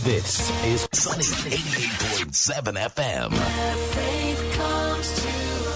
This is Sunny 88.7 FM. Where faith comes to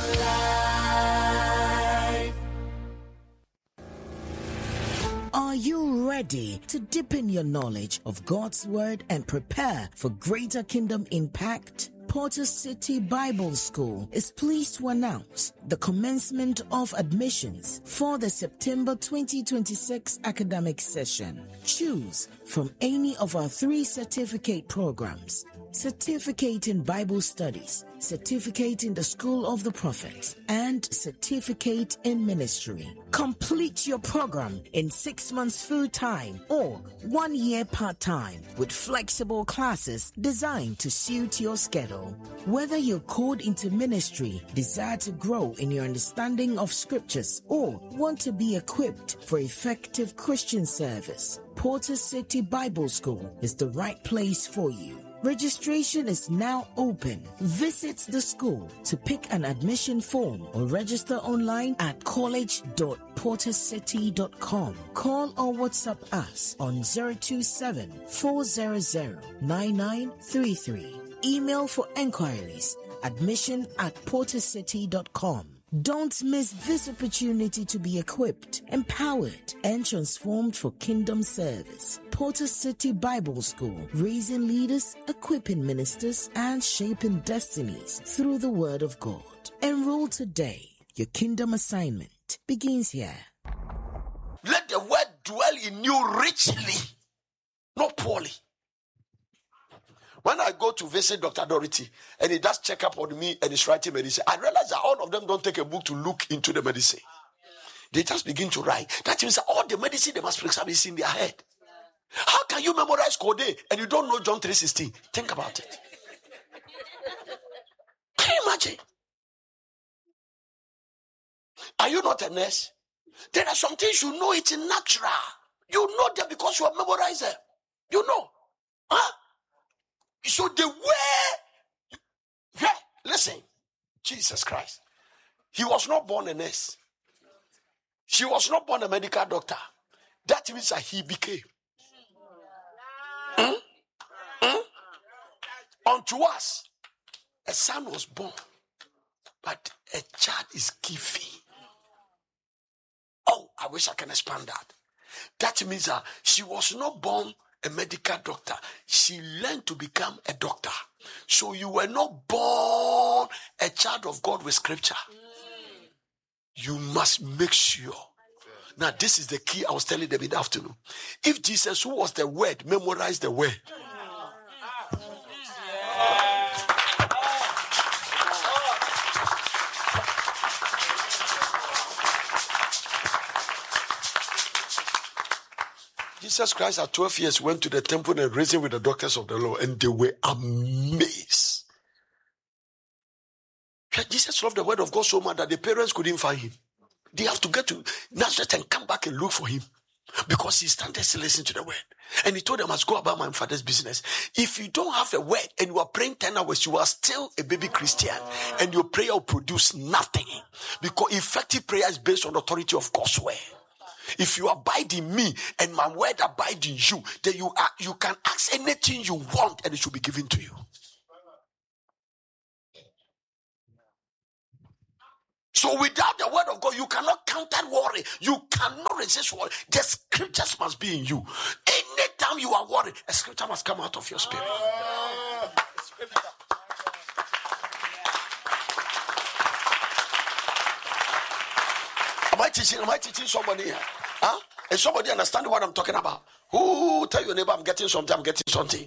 life. Are you ready to deepen your knowledge of God's Word and prepare for greater kingdom impact? Porter City Bible School is pleased to announce the commencement of admissions for the September 2026 academic session. Choose from any of our 3 certificate programs: Certificate in Bible Studies, Certificate in the School of the Prophets, and Certificate in Ministry. Complete your program in 6 months full-time or 1 year part-time with flexible classes designed to suit your schedule. Whether you're called into ministry, desire to grow in your understanding of scriptures, or want to be equipped for effective Christian service, Porter City Bible School is the right place for you. Registration is now open. Visit the school to pick an admission form or register online at college.portercity.com. Call or WhatsApp us on 027-400-9933. Email for enquiries, admission@portercity.com. Don't miss this opportunity to be equipped, empowered, and transformed for kingdom service. Porter City Bible School, raising leaders, equipping ministers, and shaping destinies through the Word of God. Enroll today. Your kingdom assignment begins here. Let the word dwell in you richly, not poorly. When I go to visit Dr. Dorothy and he does check up on me and he's writing medicine, I realize that all of them don't take a book to look into the medicine. They just begin to write. That means that all the medicine they must prescribe is in their head. How can you memorize Code and you don't know John 3:16? Think about it. Can you imagine? Are you not a nurse? There are some things you know it's natural. You know them because you have memorized them. You know. Huh? So the way, listen, Jesus Christ, he was not born a nurse. She was not born a medical doctor. That means that he became. Unto us, a son was born, but a child is given. Oh, I wish I can expand that. That means that she was not born a medical doctor. She learned to become a doctor. So you were not born a child of God with scripture. You must make sure. Now, this is the key I was telling them in the afternoon. If Jesus, who was the word, memorized the word, Jesus Christ at 12 years went to the temple and reasoned with the doctors of the law, and they were amazed. Jesus loved the word of God so much that the parents couldn't find him. They have to get to Nazareth and come back and look for him because he started to listen to the word. And he told them, I must go about my father's business. If you don't have a word and you are praying 10 hours, you are still a baby Christian, and your prayer will produce nothing, because effective prayer is based on the authority of God's word. If you abide in me and my word abide in you, then you can ask anything you want and it should be given to you. So without the word of God, you cannot counter worry. You cannot resist worry. The scriptures must be in you. Anytime you are worried, a scripture must come out of your spirit. Am I teaching somebody here? Huh? Is somebody understanding what I'm talking about? Who tell your neighbor I'm getting something?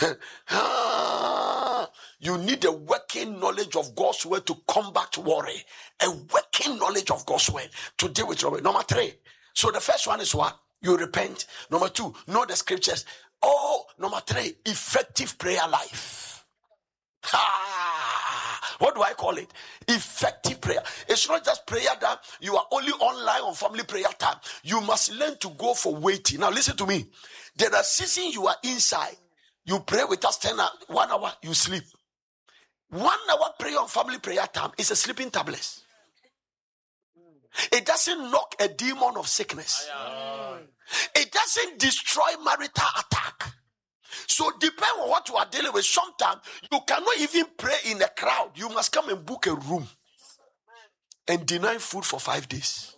You need a working knowledge of God's word to combat worry. A working knowledge of God's word to deal with worry. Number 3. So the first one is what? You repent. Number 2, know the scriptures. Oh, number 3, effective prayer life. What do I call it? Effective prayer. It's not just prayer that you are only online on family prayer time. You must learn to go for waiting. Now listen to me. There are seasons you are inside. You pray with us 1 hour, you sleep. 1 hour prayer on family prayer time is a sleeping tablet. It doesn't knock a demon of sickness. It doesn't destroy marital attack. So depending on what you are dealing with, sometimes you cannot even pray in a crowd. You must come and book a room and deny food for 5 days.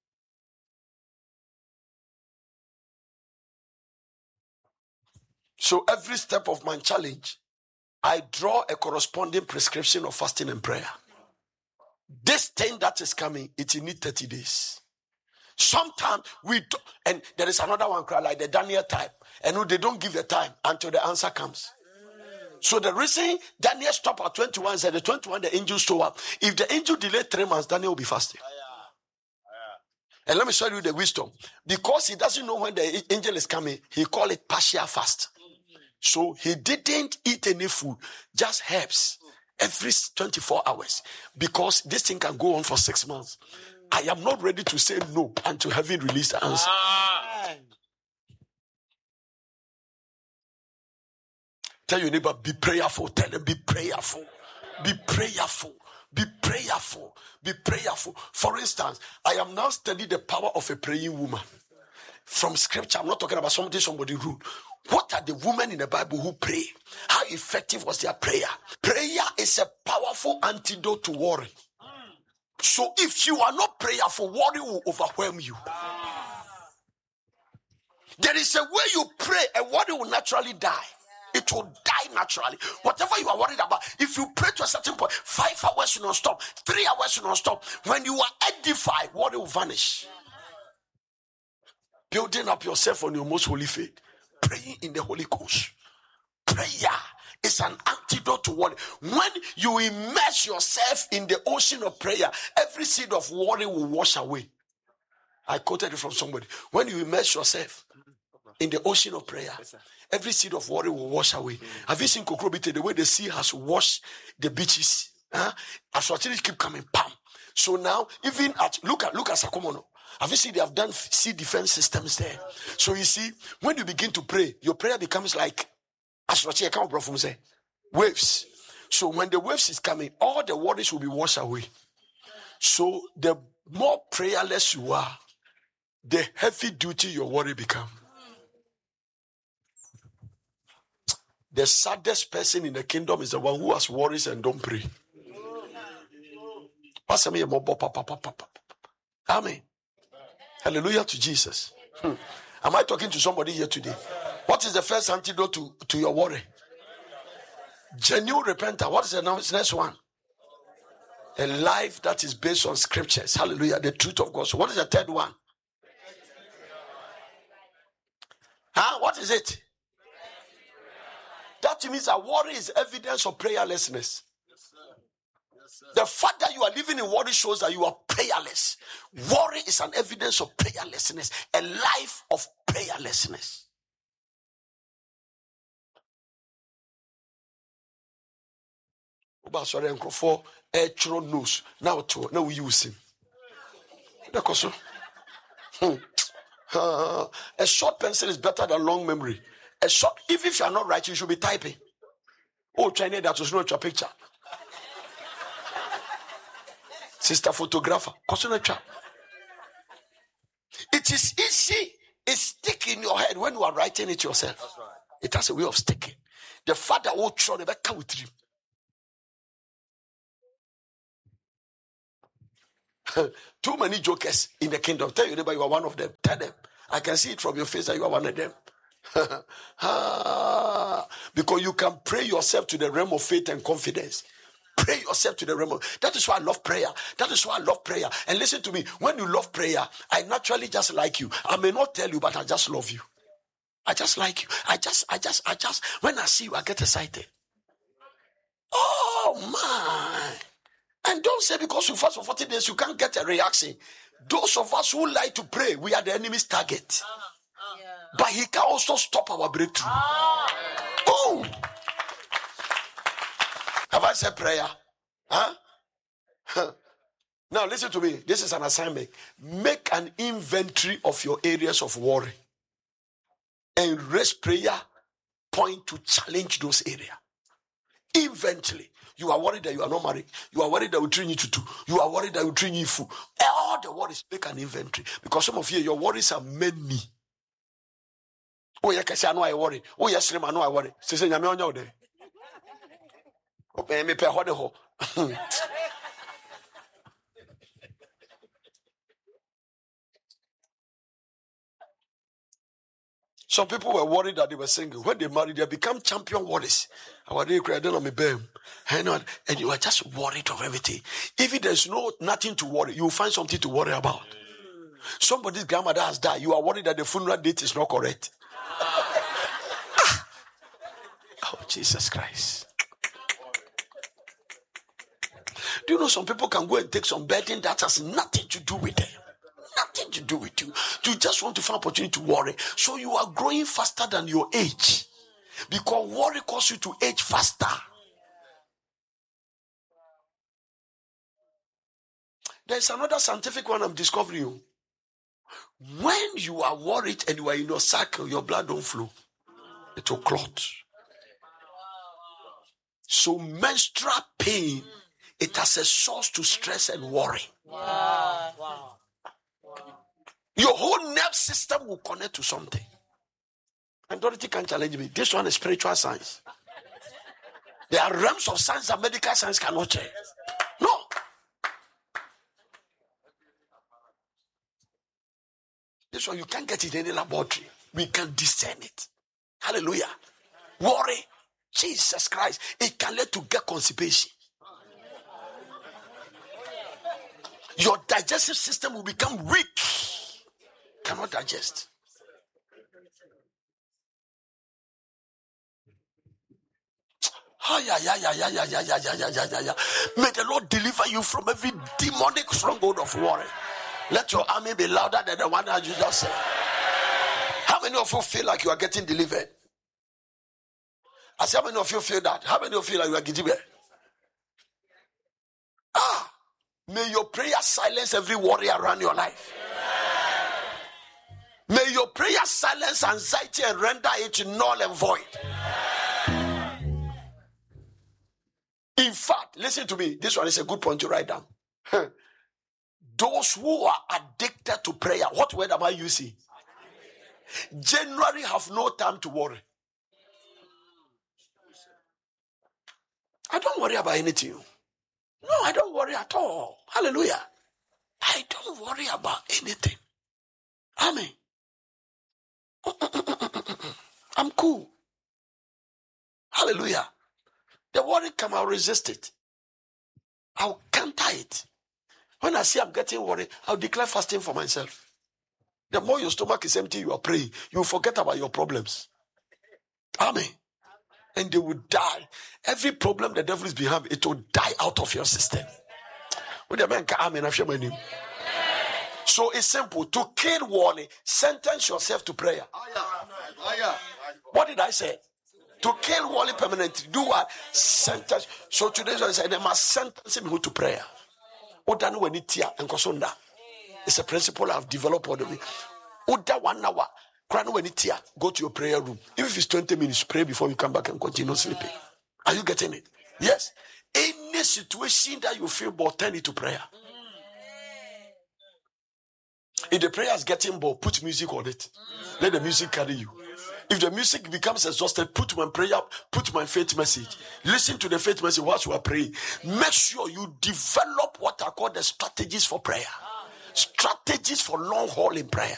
So every step of my challenge, I draw a corresponding prescription of fasting and prayer. This thing that is coming, it will need 30 days. Sometimes we do, and there is another one like the Daniel type, and they don't give a time until the answer comes. So the reason Daniel stopped at 21 said the 21 the angel show up. If the angel delayed 3 months, Daniel will be fasting. And let me show you the wisdom. Because he doesn't know when the angel is coming, he called it partial fast. So he didn't eat any food, just herbs every 24 hours. Because this thing can go on for 6 months. I am not ready to say no until having released the answer. Tell your neighbor, be prayerful. Tell them, be prayerful. Be prayerful. Be prayerful. Be prayerful. For instance, I am now studying the power of a praying woman. From scripture, I'm not talking about somebody rude. What are the women in the Bible who pray? How effective was their prayer? Prayer is a powerful antidote to worry. So if you are not prayerful, worry will overwhelm you. There is a way you pray and worry will naturally die. It will die naturally. Whatever you are worried about, if you pray to a certain point, 5 hours you don't stop, 3 hours you don't stop. When you are edified, worry will vanish. Building up yourself on your most holy faith. Praying in the Holy Ghost. Prayer is an antidote to worry. When you immerse yourself in the ocean of prayer, every seed of worry will wash away. I quoted it from somebody. When you immerse yourself in the ocean of prayer, every seed of worry will wash away. Have you seen Kokrobite, the way the sea has washed the beaches? As keep coming, pam. So now, even look at Sakomono. Have you seen they have done sea defense systems there? So you see, when you begin to pray, your prayer becomes like waves. So when the waves is coming, all the worries will be washed away. So the more prayerless you are, the heavy duty your worry become. The saddest person in the kingdom is the one who has worries and don't pray. Amen. Hallelujah to Jesus. Am I talking to somebody here today? What is the first antidote to your worry? Genuine repentance. What is the next one? A life that is based on scriptures. Hallelujah. The truth of God. So what is the third one? What is it? That means that worry is evidence of prayerlessness. The fact that you are living in worry shows that you are prayerless. Worry is an evidence of prayerlessness, a life of prayerlessness. Now we use him. A short pencil is better than long memory. If you are not right, you should be typing. Oh, China, that was not your picture. Sister photographer, it is easy. It sticks in your head when you are writing it yourself. Right. It has a way of sticking. The father will try to come with you. Too many jokers in the kingdom. Tell your neighbor you are one of them. Tell them. I can see it from your face that you are one of them. Because you can pray yourself to the realm of faith and confidence. Pray yourself to the realm of... That is why I love prayer. That is why I love prayer. And listen to me. When you love prayer, I naturally just like you. I may not tell you, but I just love you. I just like you. I just... When I see you, I get excited. Oh, my. And don't say because you fast for 40 days, you can't get a reaction. Those of us who like to pray, we are the enemy's target. But he can also stop our breakthrough. Oh! Have I said prayer? Now listen to me. This is an assignment. Make an inventory of your areas of worry. And raise prayer point to challenge those areas. Inventory. You are worried that you are not married. You are worried that we train you to do. You are worried that we train you food. All the worries, make an inventory. Because some of you, your worries are many. Oh, yeah, because I know I worry. Oh, yes, I know I worry. Say, I'm on your day. Okay, me pay ho. Some people were worried that they were single. When they married, they become champion worries. And you are just worried of everything. If there's nothing to worry, you will find something to worry about. Somebody's grandmother has died. You are worried that the funeral date is not correct. Oh, Jesus Christ. Do you know some people can go and take some burden that has nothing to do with them? Nothing to do with you. You just want to find opportunity to worry. So you are growing faster than your age. Because worry causes you to age faster. There's another scientific one I'm discovering. When you are worried and you are in your cycle, your blood don't flow. It will clot. So menstrual pain, it has a source to stress and worry. Wow. Your whole nerve system will connect to something. And Dorothy can challenge me. This one is spiritual science. There are realms of science that medical science cannot change. No. This one you can't get it in any laboratory. We can discern it. Hallelujah. Worry, Jesus Christ, it can lead to get constipation. Your digestive system will become weak. Cannot digest. May the Lord deliver you from every demonic stronghold of worry. Let your army be louder than the one that you just said. How many of you feel like you are getting delivered? I say, how many of you feel that? How many of you feel like you are getting delivered? May your prayer silence every worry around your life. May your prayer silence anxiety and render it null and void. In fact, listen to me. This one is a good point to write down. Those who are addicted to prayer, what word am I using? Generally have no time to worry. I don't worry about anything. No, I don't worry at all. Hallelujah. I don't worry about anything. Amen. I'm cool. Hallelujah. The worry come, I'll resist it. I'll counter it. When I see I'm getting worried, I'll declare fasting for myself. The more your stomach is empty, you are praying, you forget about your problems. Amen. And they will die. Every problem the devil is behind, it will die out of your system. So it's simple. To kill worry, sentence yourself to prayer. What did I say? To kill worry permanently. Do what? Sentence. So today I say they must sentence him to prayer. It's a principle I've developed all the way. 1 hour. Go to your prayer room. Even if it's 20 minutes, pray before you come back and continue sleeping. Are you getting it? Yes. Any situation that you feel bored, turn it to prayer. If the prayer is getting bored, put music on it. Let the music carry you. If the music becomes exhausted, put my prayer, put my faith message. Listen to the faith message whilst you are praying. Make sure you develop what are called the strategies for prayer. Strategies for long haul in prayer.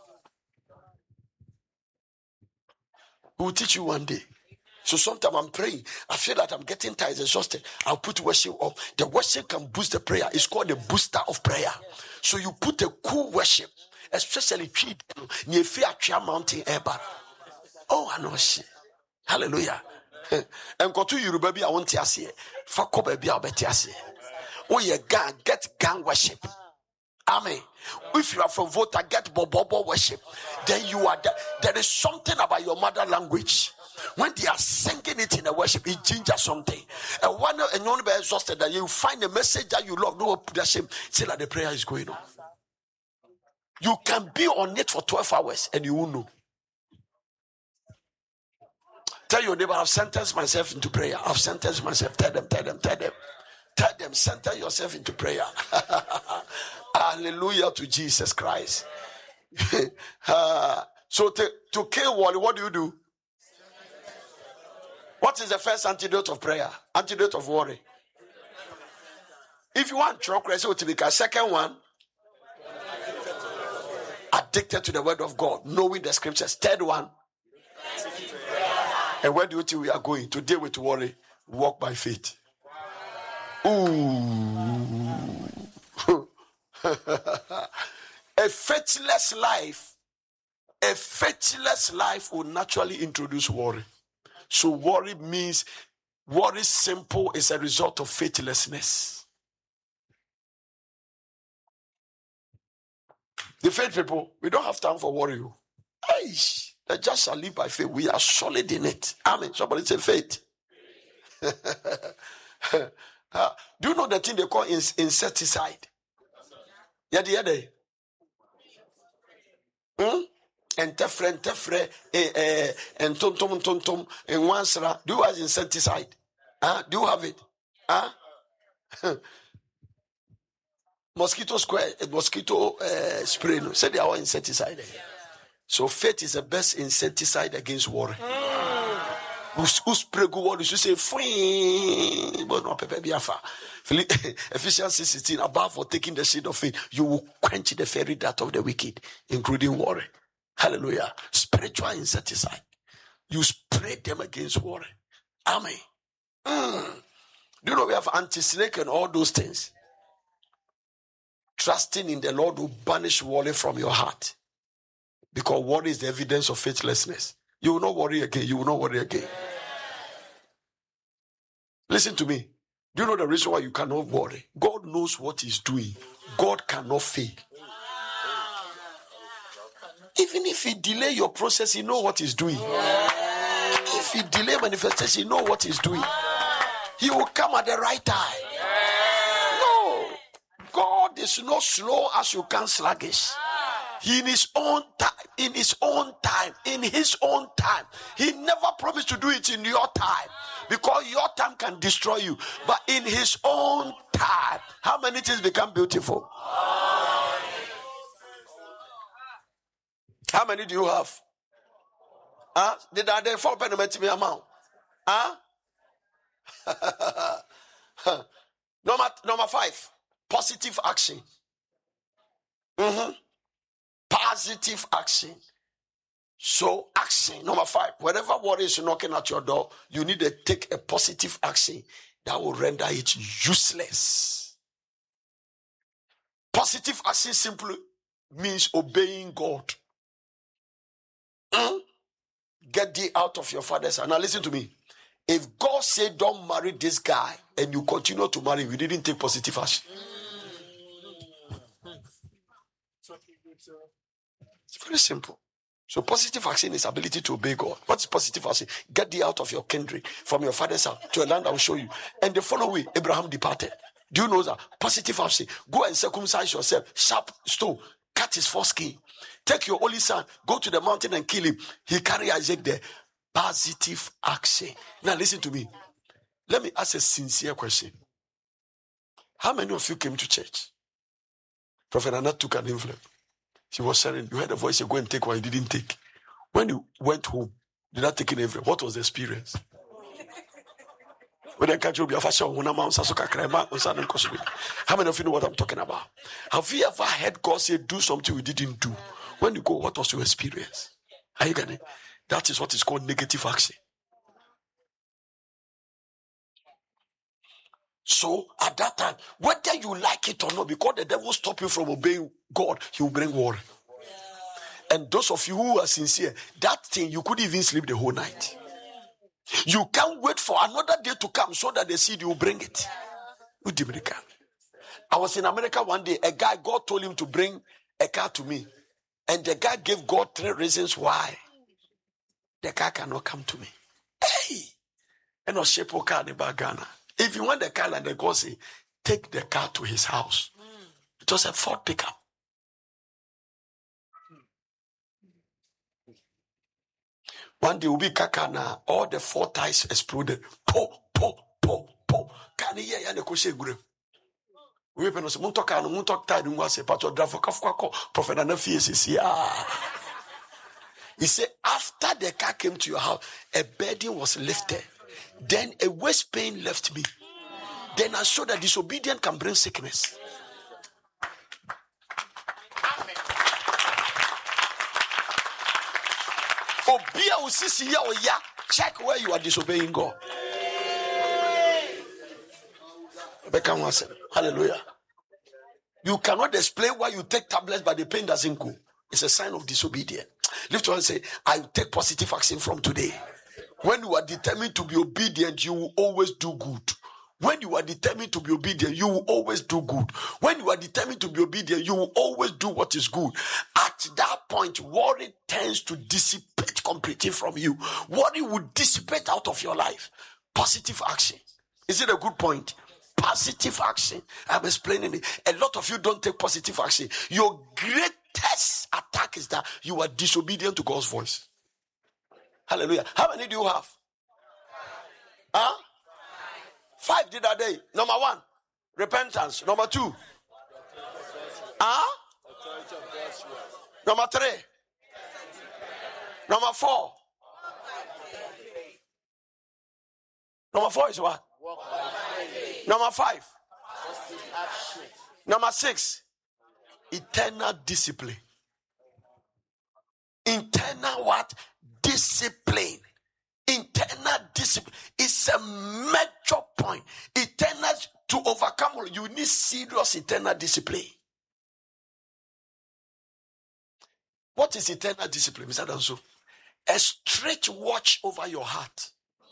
We will teach you one day. So sometimes I'm praying. I feel that I'm getting tired, exhausted. I'll put worship up. The worship can boost the prayer. It's called the booster of prayer. So you put a cool worship, especially near Fear Mountain Airbar. Oh, I know she. Hallelujah. And go to you, baby. I want to see it. Fuck up, baby. I'll bet you see. Oh, yeah, gang, get gang worship. Amen. If you are from Volta, get Bobo worship. Then you are there is something about your mother language. When they are singing it in a worship, it changes something. And one and only be exhausted that you find a message that you love. No shame. Say that the prayer is going on. You can be on it for 12 hours and you won't know. Tell your neighbor, I've sentenced myself into prayer. I've sentenced myself. Tell them. Sentence yourself into prayer. Hallelujah to Jesus Christ. So to kill worry, what do? What is the first antidote of prayer? Antidote of worry. If you want chocolate, to be a second one, addicted to the word of God, knowing the scriptures. Third one, and where do you think we are going to deal with worry? Walk by faith. Ooh. A faithless life will naturally introduce worry. So worry simple is a result of faithlessness. The faith people, we don't have time for worry. Hey, the just shall live by faith. We are solid in it. Amen. Somebody say faith. Do you know the thing they call insecticide? Yeah, the other. And tefre, and tom, and wansra. Do you have insecticide? Do you have it? Mosquito spray. No, say they are insecticide. So faith is the best insecticide against worry. Who spray good word? You should say fine, but no pepe biafa. Ephesians 6:16. Above for taking the seed of faith, you will quench the fiery dart of the wicked, including worry. Hallelujah. Spiritual insecticide. You spray them against worry. Amen. Do you know we have anti-snake and all those things? Trusting in the Lord will banish worry from your heart. Because worry is the evidence of faithlessness. You will not worry again. You will not worry again. Listen to me. Do you know the reason why you cannot worry? God knows what he's doing. God cannot fail. Even if he delay your process, he knows what he's doing. If he delay manifestation, he knows what he's doing. He will come at the right time. No. God is not slow as you can sluggish. In his own time. He never promised to do it in your time. Because your time can destroy you. But in his own time, how many things become beautiful? How many do you have? Did I then fall penalty me amount? Number 5, positive action. Positive action. So action, number 5. Whenever worry is knocking at your door, you need to take a positive action that will render it useless. Positive action simply means obeying God. Get thee out of your father's house. Now listen to me. If God said don't marry this guy and you continue to marry him, you didn't take positive action. It's very simple. So positive action is ability to obey God. What is positive action? Get thee out of your kindred, from your father's house, to a land I will show you. And the following way, Abraham departed. Do you know that? Positive action. Go and circumcise yourself. Sharp stone. Cut his foreskin. Take your only son. Go to the mountain and kill him. He carry Isaac there. Positive action. Now listen to me. Let me ask a sincere question. How many of you came to church? Prophet Anna took an envelope. She was sharing. You heard a voice, you go and take what you didn't take. When you went home, did not take an envelope. What was the experience? How many of you know what I'm talking about? Have you ever heard God say, do something you didn't do? When you go, what was your experience? Are you getting it? That is what is called negative action. So at that time, whether you like it or not, because the devil stop you from obeying God, he will bring worry. And those of you who are sincere, that thing, you couldn't even sleep the whole night. You can't wait for another day to come so that the seed you will bring it. I was in America one day. A guy, God told him to bring a car to me. And the guy gave God 3 reasons why the car cannot come to me. Hey! And no shape of car in Ghana. If you want the car, like the God say, take the car to his house. It was a Ford pickup. One day, we kakana, all the 4 tires exploded. Po. Can you hear the koshe gure? We pen us muntok kanu muntok tire dum wase pato drafo kafko prophet na fiesi ya. He said, after the car came to your house, a burden was lifted. Then a waist pain left me. Then I saw that disobedience can bring sickness. Check where you are disobeying God. Hallelujah. You cannot explain why you take tablets but the pain doesn't go. It's a sign of disobedience. Lift your hand and say, I will take positive action from today. When you are determined to be obedient, you will always do good. When you are determined to be obedient, you will always do good. When you are determined to be obedient, you will always do what is good. At that point, worry tends to dissipate completely from you. Worry will dissipate out of your life. Positive action. Is it a good point? Positive action. I'm explaining it. A lot of you don't take positive action. Your greatest attack is that you are disobedient to God's voice. Hallelujah. How many do you have? 5 did a day. Number 1, repentance. Number 2, number 3, number 4. Number 4 is what? Number 5. Number 6, eternal discipline. Internal what? Discipline. Internal discipline is a major point. Eternal, to overcome, you need serious eternal discipline. What is eternal discipline? Is that also a strict watch over your heart?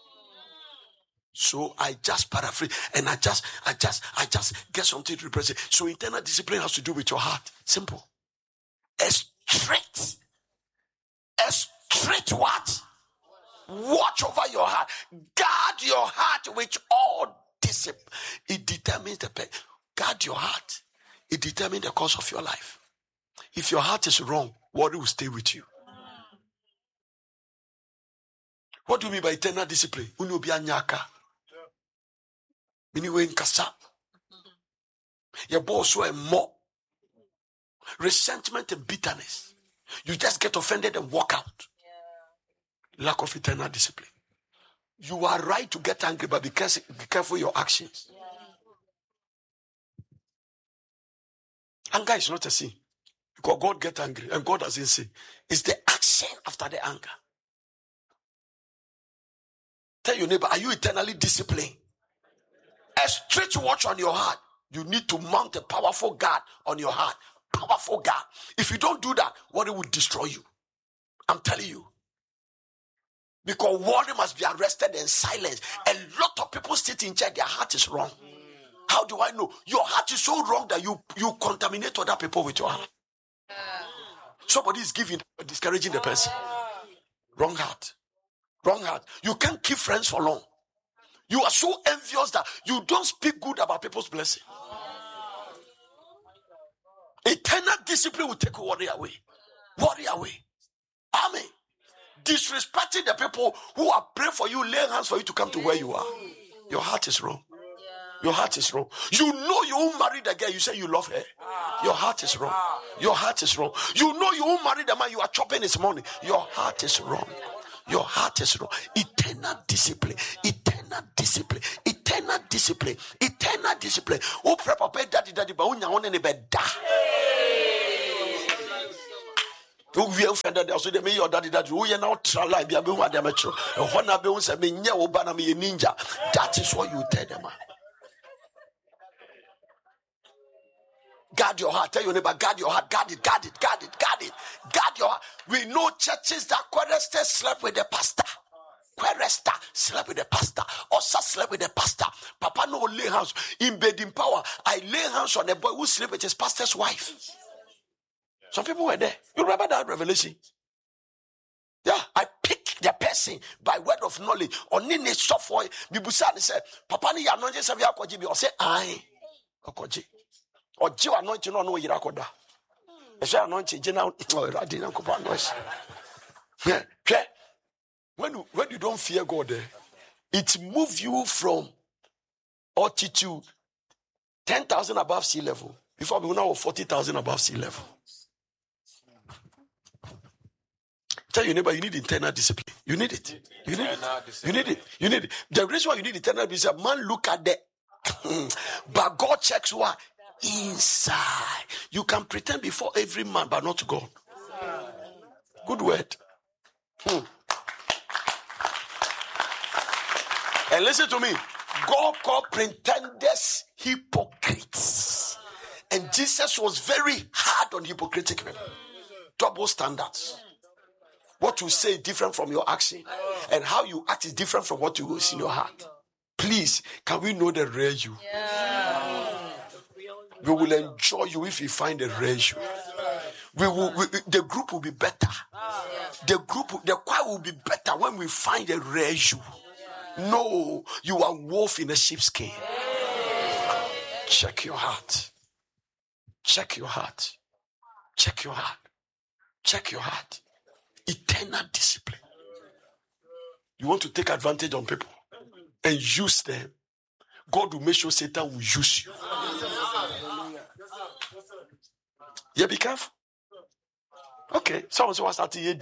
So I just paraphrase and I just get something to represent. So internal discipline has to do with your heart. Simple. A strict what? Watch over your heart. Guard your heart with all discipline. It determines guard your heart. It determines the course of your life. If your heart is wrong, worry will stay with you. What do you mean by eternal discipline? Unubianyaka. Miniwe nkasa. Your boss were more. Resentment and bitterness. You just get offended and walk out. Lack of eternal discipline. You are right to get angry, but be careful your actions. Anger is not a sin. Because God gets angry and God doesn't sin. It's the action after the anger. Tell your neighbor, are you eternally disciplined? A strict watch on your heart. You need to mount a powerful guard on your heart. Powerful guard. If you don't do that, worry will destroy you. I'm telling you. Because worry must be arrested and silenced. A lot of people sit in church, their heart is wrong. How do I know? Your heart is so wrong that you contaminate other people with your heart. Somebody is discouraging the person. Wrong heart. Wrong heart. You can't keep friends for long. You are so envious that you don't speak good about people's blessing. Eternal discipline will take worry away. Worry away. Amen. Disrespecting the people who are praying for you, laying hands for you to come to where you are. Your heart is wrong. Your heart is wrong. You know you won't marry the girl, you say you love her. Your heart is wrong. Your heart is wrong. You know you won't marry the man, you are chopping his money. Your heart is wrong. Your heart is wrong. Eternal discipline. Eternal discipline. Eternal discipline. Eternal discipline. Oh, prepare daddy, but unya one any bed. We offended also the mayor daddy that we are now try be able to amateur. And when I be on say me nya obana me ninja. That is what you tell them. Guard your heart. Tell your neighbor, guard your heart. Guard it, guard it, guard it, guard it. Guard your heart. We know churches that Querester slept with the pastor. Querester slept with the pastor. Osa slept with the pastor. Papa no lay hands. In bed in power, I lay hands on a boy who slept with his pastor's wife. Some people were there. You remember that revelation? Yeah, I picked the person by word of knowledge. On in his software, Bibusan said, Papa ni anointed Savia Kojibi, or say, I, Okoji. Or Jew anointing no Irakoda. I say anointing general Radina Copanos. When you don't fear God, it moves you from altitude 10,000 above sea level. Before we now 40,000 above sea level. Tell your neighbor, you need internal discipline. You need it. You need it. You need it. You need it. The reason why you need internal discipline, man, look at the but God checks what? Inside. You can pretend before every man, but not God. Good word. And listen to me. God called pretenders hypocrites. And Jesus was very hard on hypocritic men. Double standards. What you say is different from your action. And how you act is different from what you see in your heart. Please, can we know the real you? We will enjoy you if we find the real you. The group will be better. The choir will be better when we find the real you. No, you are wolf in a sheepskin. Check your heart. Check your heart. Check your heart. Check your heart. Eternal discipline. You want to take advantage on people and use them. God will make sure Satan will use you. Yeah, be careful. Okay, someone was at the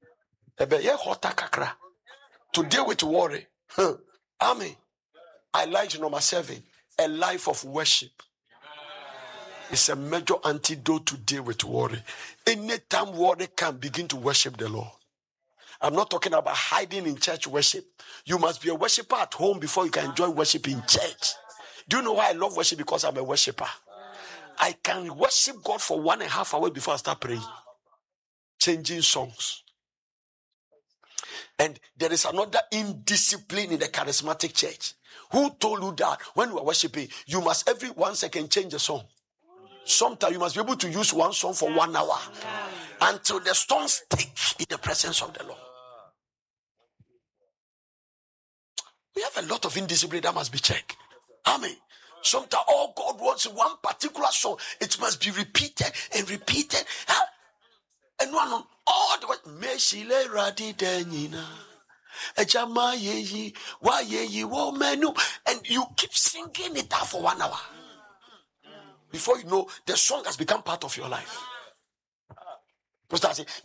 to deal with worry. Amen. I like number 7, a life of worship. It's a major antidote to deal with worry. Anytime worry can begin to worship the Lord. I'm not talking about hiding in church worship. You must be a worshiper at home before you can enjoy worship in church. Do you know why I love worship? Because I'm a worshiper. I can worship God for 1.5 hours before I start praying. Changing songs. And there is another indiscipline in the charismatic church. Who told you that when you are worshiping, you must every 1 second change a song? Sometimes you must be able to use one song for 1 hour until the song stick in the presence of the Lord. We have a lot of indiscipline that must be checked. Amen. Sometimes all God wants one particular song. It must be repeated and repeated. And one on all the way. Meshile radi denina. Ejama yeyi. Wa yeyi wo menu. And you keep singing it out for 1 hour. Before you know, the song has become part of your life. The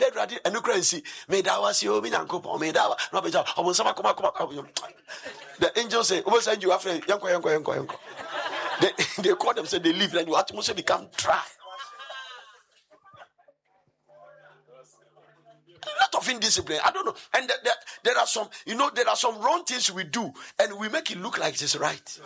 angels say, you after they call them, say they leave, and your atmosphere become dry. A lot of indiscipline. I don't know. And there are some, there are some wrong things we do, and we make it look like it is right.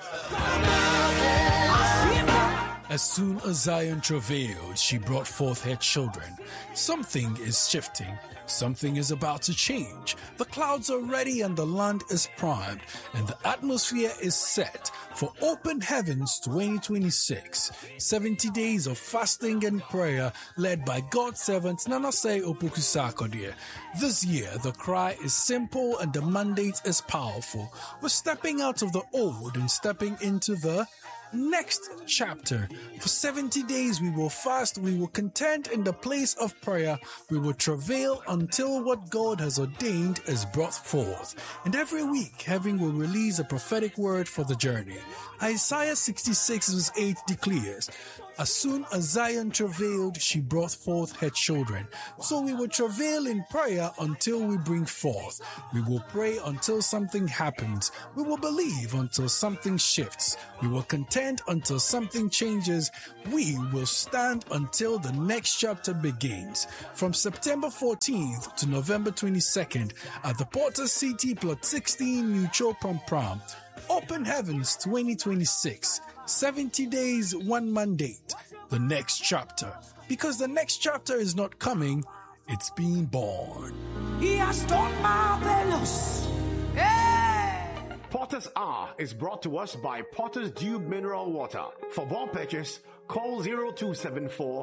As soon as Zion travailed, she brought forth her children. Something is shifting. Something is about to change. The clouds are ready and the land is primed. And the atmosphere is set for Open Heavens 2026. 70 days of fasting and prayer led by God's servant Nanase Opoku-Sarkodie. This year, the cry is simple and the mandate is powerful. We're stepping out of the old and stepping into the next chapter. For 70 days we will fast, we will contend in the place of prayer, we will travail until what God has ordained is brought forth. And every week heaven will release a prophetic word for the journey. Isaiah 66 verse 8 declares, as soon as Zion travailed, she brought forth her children. So we will travail in prayer until we bring forth. We will pray until something happens. We will believe until something shifts. We will contend until something changes. We will stand until the next chapter begins. From September 14th to November 22nd at the Porter's City Plot 16 New Chopam Pram. Open Heavens 2026. 70 days, one mandate. The next chapter. Because the next chapter is not coming, it's being born. He has done marvelous. Hey! Potter's Hour is brought to us by Potter's Dew Mineral Water. For more purchase, call 0274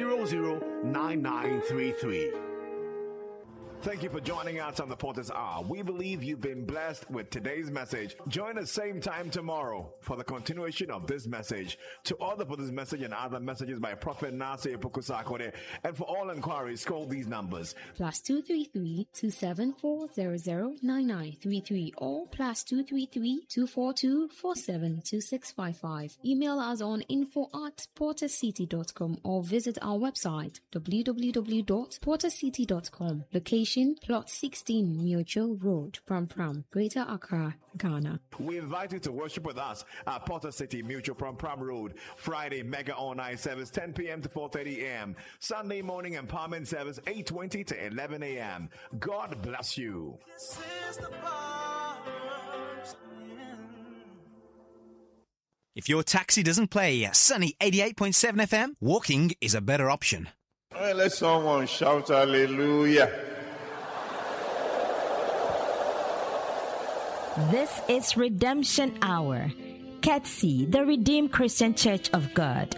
009933. Thank you for joining us on the Potter's Hour. We believe you've been blessed with today's message. Join us same time tomorrow for the continuation of this message. To order for this message and other messages by Prophet Nanase Opoku-Sarkodie, and for all inquiries, call these numbers. +233 274 009933 or +233 242 472655. Email us on info@portercity.com or visit our website www.portercity.com. Location location Plot 16 Mutual Road, Pram Pram, Greater Accra, Ghana. We invite you to worship with us at Potter City Mutual Pram Road. Friday, Mega All-Night service, 10 p.m. to 4:30 a.m. Sunday morning empowerment service, 8:20 to 11 a.m. God bless you. If your taxi doesn't play Sunny 88.7 FM, walking is a better option. Well, let someone shout hallelujah. This is Redemption Hour. Ketsi, the Redeemed Christian Church of God.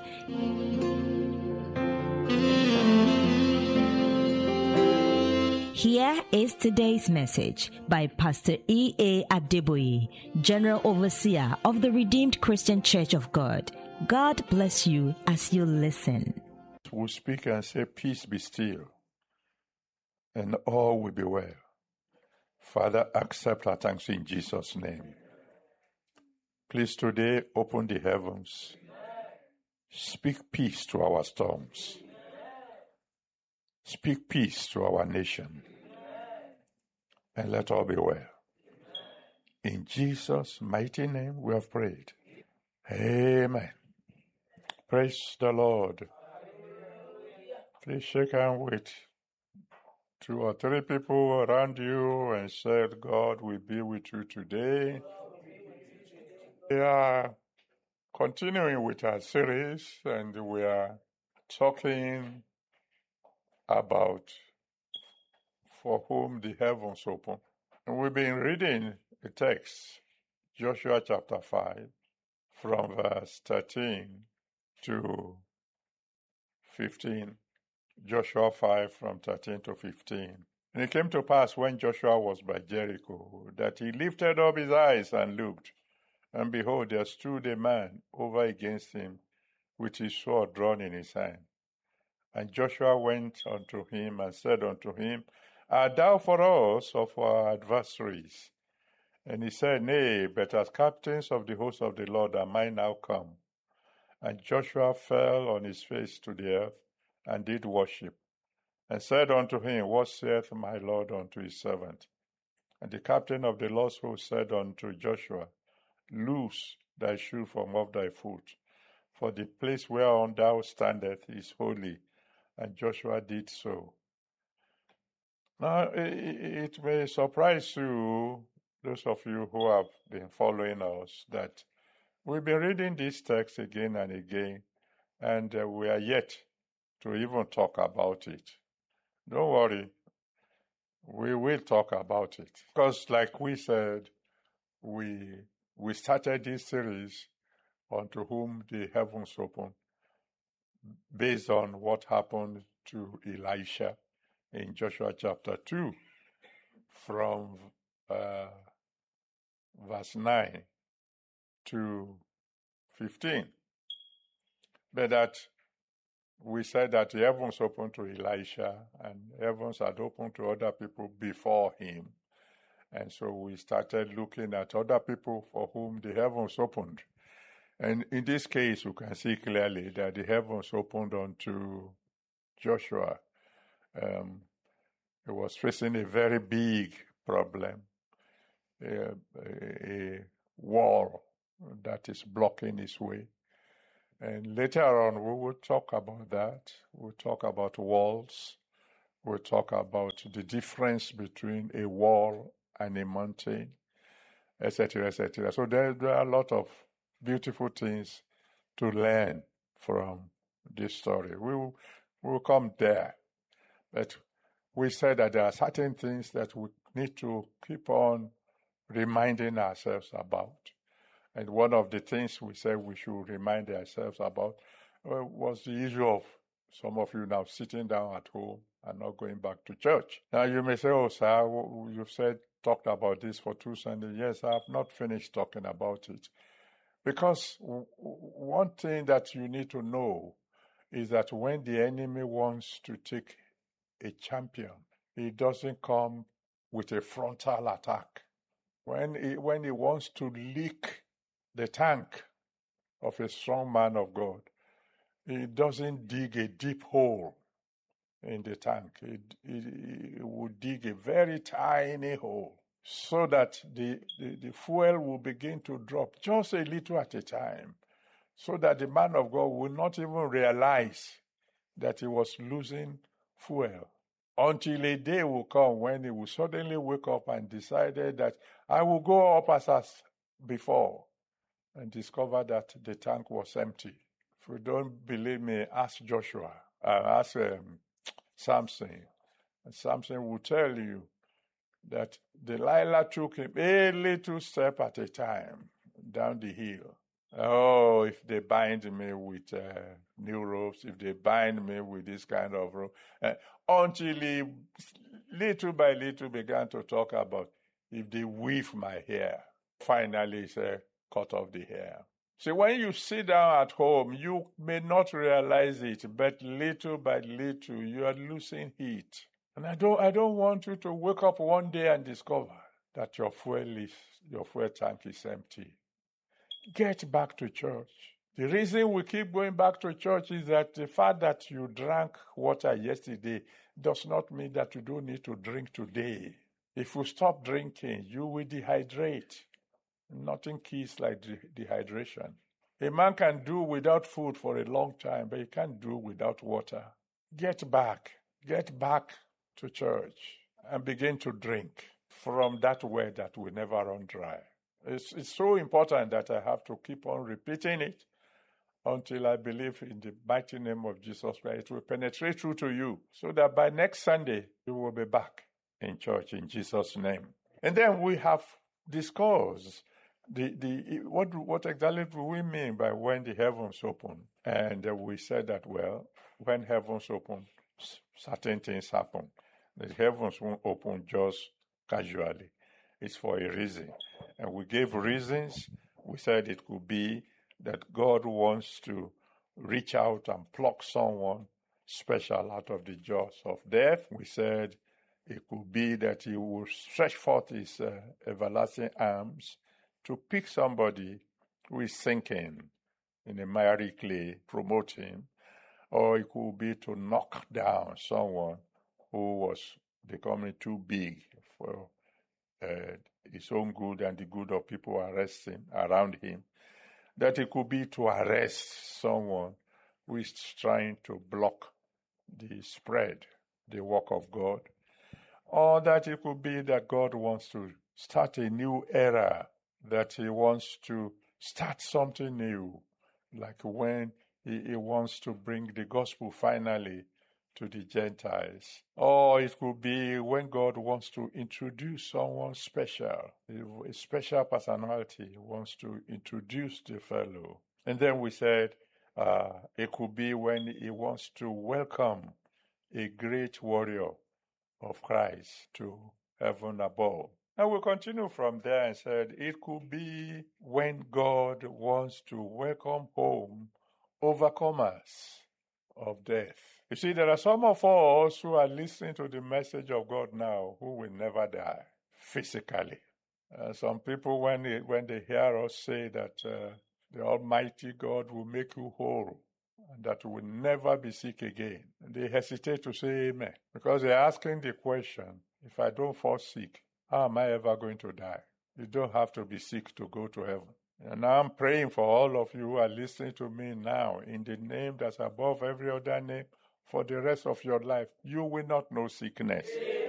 Here is today's message by Pastor E.A. Adeboye, General Overseer of the Redeemed Christian Church of God. God bless you as you listen. We'll speak and say, peace be still, and all will be well. Father, accept our thanks in Jesus' name. Please today open the heavens. Speak peace to our storms. Speak peace to our nation. And let all be well. In Jesus' mighty name we have prayed. Amen. Praise the Lord. Please shake hands with 2 or 3 people around you and say, God will be with you today. We are continuing with our series, and we are talking about for whom the heavens open. And we've been reading the text, Joshua chapter 5, from verse 13 to 15. Joshua 5 from 13 to 15. And it came to pass when Joshua was by Jericho that he lifted up his eyes and looked, and behold, there stood a man over against him with his sword drawn in his hand. And Joshua went unto him and said unto him, Art thou for us or for our adversaries? And he said, Nay, but as captains of the host of the Lord am I now come. And Joshua fell on his face to the earth, and did worship, and said unto him, What saith my Lord unto his servant? And the captain of the Lord's host said unto Joshua, Loose thy shoe from off thy foot, for the place whereon thou standest is holy. And Joshua did so. Now, it may surprise you, those of you who have been following us, that we've been reading this text again and again, and we are yet to even talk about it. Don't worry, we will talk about it. Because like we said, we started this series unto whom the heavens open, based on what happened to Elisha in Joshua chapter 2, from verse 9 to 15. But that we said that the heavens opened to Elisha, and heavens had opened to other people before him. And so we started looking at other people for whom the heavens opened. And in this case, you can see clearly that the heavens opened unto Joshua. He was facing a very big problem, a wall that is blocking his way. And later on, we will talk about that. We'll talk about walls. We'll talk about the difference between a wall and a mountain, etc., etc. So there are a lot of beautiful things to learn from this story. We will come there. But we said that there are certain things that we need to keep on reminding ourselves about. And one of the things we said we should remind ourselves about was the issue of some of you now sitting down at home and not going back to church. Now you may say, oh, sir, you've talked about this for 2 Sundays. Yes, I have not finished talking about it. Because one thing that you need to know is that when the enemy wants to take a champion, he doesn't come with a frontal attack. When he wants to leak the tank of a strong man of God, he doesn't dig a deep hole in the tank. It would dig a very tiny hole so that the fuel will begin to drop just a little at a time, so that the man of God will not even realize that he was losing fuel, until a day will come when he will suddenly wake up and decided that I will go up as before, and discover that the tank was empty. If you don't believe me, ask Joshua, ask Samson. And Samson will tell you that Delilah took him a little step at a time down the hill. Oh, if they bind me with new ropes, if they bind me with this kind of rope, until he little by little began to talk about if they weave my hair. Finally, he said, cut off the hair. See, when you sit down at home, you may not realize it, but little by little, you are losing heat. And I don't want you to wake up one day and discover that your fuel tank is empty. Get back to church. The reason we keep going back to church is that the fact that you drank water yesterday does not mean that you don't need to drink today. If you stop drinking, you will dehydrate. Nothing kills like dehydration. A man can do without food for a long time, but he can't do without water. Get back to church and begin to drink from that well that will never run dry. It's so important that I have to keep on repeating it until I believe in the mighty name of Jesus Christ. It will penetrate through to you so that by next Sunday, you will be back in church in Jesus' name. And then we have discussed what exactly do we mean by when the heavens open? And we said that, well, when heavens open, certain things happen. The heavens won't open just casually. It's for a reason. And we gave reasons. We said it could be that God wants to reach out and pluck someone special out of the jaws of death. We said it could be that he will stretch forth his everlasting arms to pick somebody who is sinking in a miry clay, promote him. Or it could be to knock down someone who was becoming too big for his own good and the good of people around him. That it could be to arrest someone who is trying to block the spread, the work of God. Or that it could be that God wants to start a new era, that he wants to start something new, like when he wants to bring the gospel finally to the Gentiles. Or it could be when God wants to introduce someone special, a special personality. He wants to introduce the fellow. And then we said it could be when he wants to welcome a great warrior of Christ to heaven above. And we continue from there and said it could be when God wants to welcome home overcomers of death. You see, there are some of us who are listening to the message of God now who will never die physically. Some people, when they hear us say that the Almighty God will make you whole and that you will never be sick again, they hesitate to say amen, because they're asking the question, if I don't fall sick, how am I ever going to die? You don't have to be sick to go to heaven. And I'm praying for all of you who are listening to me now in the name that's above every other name for the rest of your life. You will not know sickness.